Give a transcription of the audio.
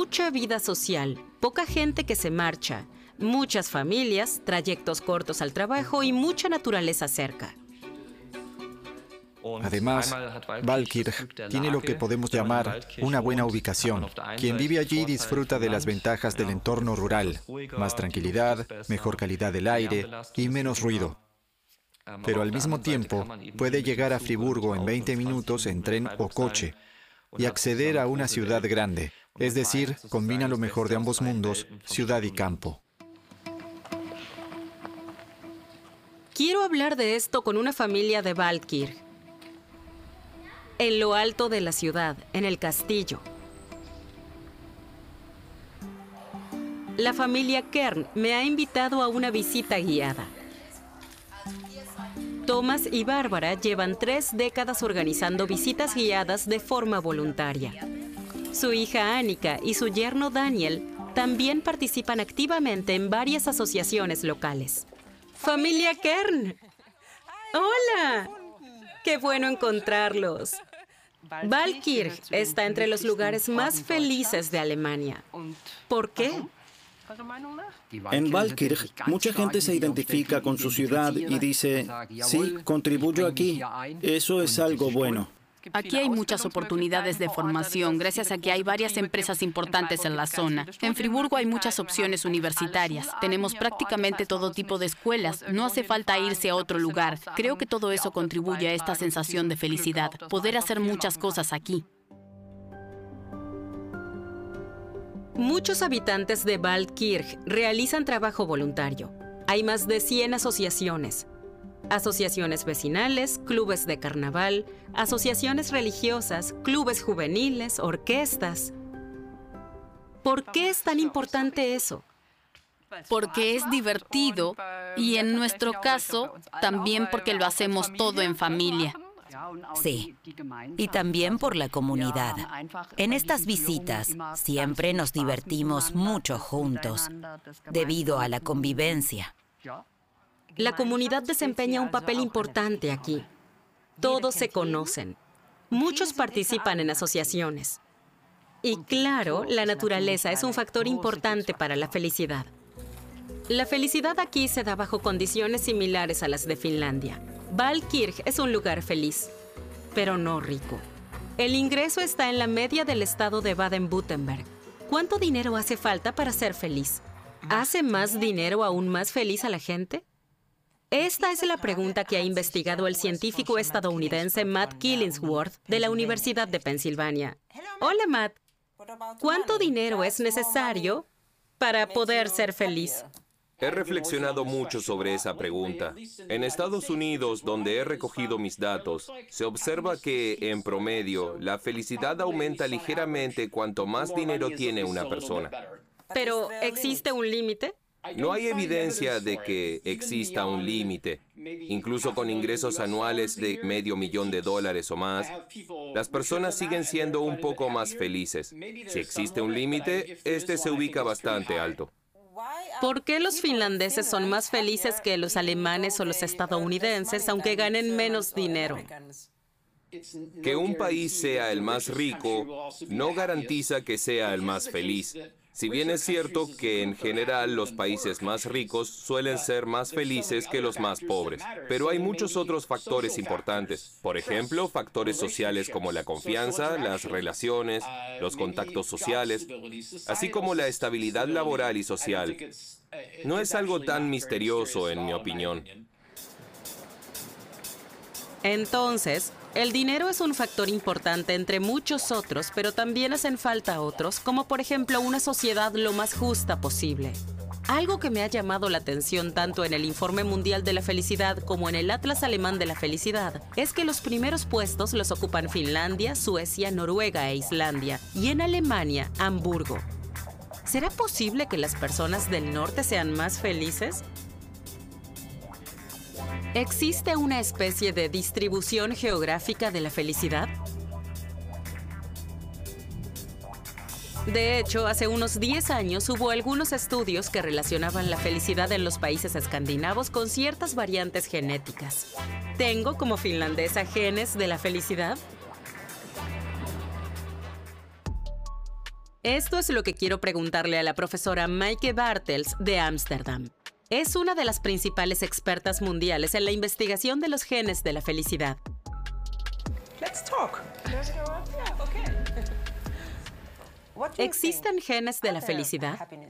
mucha vida social, poca gente que se marcha, muchas familias, trayectos cortos al trabajo y mucha naturaleza cerca. Además, Waldkirch tiene lo que podemos llamar una buena ubicación. Quien vive allí disfruta de las ventajas del entorno rural, más tranquilidad, mejor calidad del aire y menos ruido. Pero al mismo tiempo, puede llegar a Friburgo en 20 minutos en tren o coche y acceder a una ciudad grande, es decir, combina lo mejor de ambos mundos, ciudad y campo. Quiero hablar de esto con una familia de Waldkirch. En lo alto de la ciudad, en el castillo. La familia Kern me ha invitado a una visita guiada. Thomas y Bárbara llevan 3 décadas organizando visitas guiadas de forma voluntaria. Su hija Annika y su yerno Daniel también participan activamente en varias asociaciones locales. ¡Familia Kern! ¡Hola! ¡Qué bueno encontrarlos! Waldkirch está entre los lugares más felices de Alemania. ¿Por qué? En Waldkirch, mucha gente se identifica con su ciudad y dice, sí, contribuyo aquí. Eso es algo bueno. Aquí hay muchas oportunidades de formación, gracias a que hay varias empresas importantes en la zona. En Friburgo hay muchas opciones universitarias. Tenemos prácticamente todo tipo de escuelas. No hace falta irse a otro lugar. Creo que todo eso contribuye a esta sensación de felicidad, poder hacer muchas cosas aquí. Muchos habitantes de Waldkirch realizan trabajo voluntario. Hay más de 100 asociaciones. Asociaciones vecinales, clubes de carnaval, asociaciones religiosas, clubes juveniles, orquestas. ¿Por qué es tan importante eso? Porque es divertido y en nuestro caso también porque lo hacemos todo en familia. Sí, y también por la comunidad. En estas visitas siempre nos divertimos mucho juntos, debido a la convivencia. La comunidad desempeña un papel importante aquí. Todos se conocen. Muchos participan en asociaciones. Y claro, la naturaleza es un factor importante para la felicidad. La felicidad aquí se da bajo condiciones similares a las de Finlandia. Waldkirch es un lugar feliz, pero no rico. El ingreso está en la media del estado de Baden-Württemberg. ¿Cuánto dinero hace falta para ser feliz? ¿Hace más dinero aún más feliz a la gente? Esta es la pregunta que ha investigado el científico estadounidense Matt Killingsworth de la Universidad de Pensilvania. Hola, Matt. ¿Cuánto dinero es necesario para poder ser feliz? He reflexionado mucho sobre esa pregunta. En Estados Unidos, donde he recogido mis datos, se observa que, en promedio, la felicidad aumenta ligeramente cuanto más dinero tiene una persona. ¿Pero existe un límite? No hay evidencia de que exista un límite. Incluso con ingresos anuales de $500,000 o más, las personas siguen siendo un poco más felices. Si existe un límite, este se ubica bastante alto. ¿Por qué los finlandeses son más felices que los alemanes o los estadounidenses, aunque ganen menos dinero? Que un país sea el más rico no garantiza que sea el más feliz. Si bien es cierto que en general los países más ricos suelen ser más felices que los más pobres, pero hay muchos otros factores importantes. Por ejemplo, factores sociales como la confianza, las relaciones, los contactos sociales, así como la estabilidad laboral y social. No es algo tan misterioso, en mi opinión. Entonces, el dinero es un factor importante entre muchos otros, pero también hacen falta otros, como por ejemplo una sociedad lo más justa posible. Algo que me ha llamado la atención tanto en el Informe Mundial de la Felicidad como en el Atlas Alemán de la Felicidad es que los primeros puestos los ocupan Finlandia, Suecia, Noruega e Islandia, y en Alemania, Hamburgo. ¿Será posible que las personas del norte sean más felices? ¿Existe una especie de distribución geográfica de la felicidad? De hecho, hace unos 10 años hubo algunos estudios que relacionaban la felicidad en los países escandinavos con ciertas variantes genéticas. ¿Tengo como finlandesa genes de la felicidad? Esto es lo que quiero preguntarle a la profesora Maaike Bartels de Ámsterdam. Es una de las principales expertas mundiales en la investigación de los genes de la felicidad. ¿Existen genes de la felicidad?